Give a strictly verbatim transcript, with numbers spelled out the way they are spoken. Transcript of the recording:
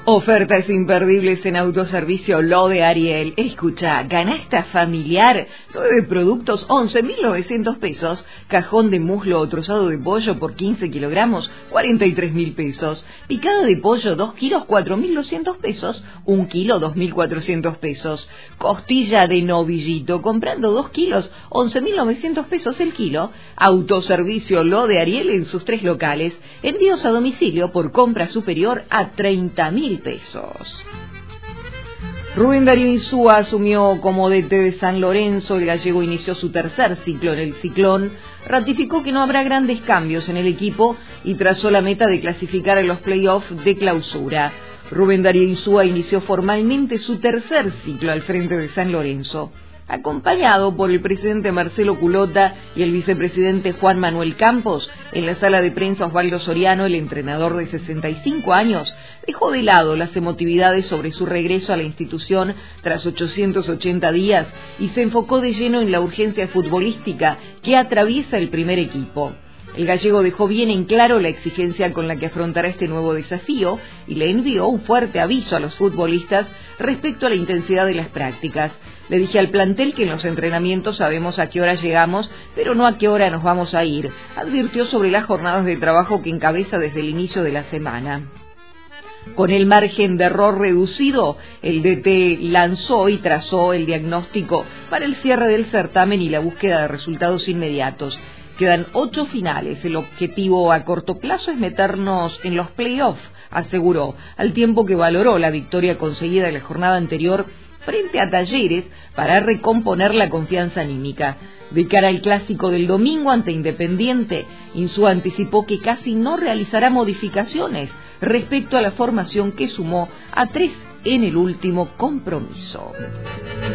Ofertas imperdibles en autoservicio Lo de Ariel. Escucha, canasta familiar, nueve productos, once mil novecientos pesos. Cajón de muslo o trozado de pollo por quince kilogramos, cuarenta y tres mil pesos. Picada de pollo, dos kilos, cuatro mil doscientos pesos. Un kilo, dos mil cuatrocientos pesos. Costilla de novillito, comprando dos kilos, once mil novecientos pesos el kilo. Autoservicio Lo de Ariel en sus tres locales. Envíos a domicilio por compra superior a treinta mil pesos. Rubén Darío Insúa asumió como D T de San Lorenzo. El gallego inició su tercer ciclo en el Ciclón, ratificó que no habrá grandes cambios en el equipo y trazó la meta de clasificar en los playoffs de clausura. Rubén Darío Insúa inició formalmente su tercer ciclo al frente de San Lorenzo. Acompañado por el presidente Marcelo Culota y el vicepresidente Juan Manuel Campos, en la sala de prensa Osvaldo Soriano, el entrenador de sesenta y cinco años, dejó de lado las emotividades sobre su regreso a la institución tras ochocientos ochenta días y se enfocó de lleno en la urgencia futbolística que atraviesa el primer equipo. El gallego dejó bien en claro la exigencia con la que afrontará este nuevo desafío y le envió un fuerte aviso a los futbolistas respecto a la intensidad de las prácticas. Le dije al plantel que en los entrenamientos sabemos a qué hora llegamos, pero no a qué hora nos vamos a ir, advirtió sobre las jornadas de trabajo que encabeza desde el inicio de la semana. Con el margen de error reducido, el D T lanzó y trazó el diagnóstico para el cierre del certamen y la búsqueda de resultados inmediatos. Quedan ocho finales. El objetivo a corto plazo es meternos en los playoffs, aseguró, al tiempo que valoró la victoria conseguida en la jornada anterior frente a Talleres para recomponer la confianza anímica. De cara al clásico del domingo ante Independiente, Insúa anticipó que casi no realizará modificaciones respecto a la formación que sumó a tres en el último compromiso.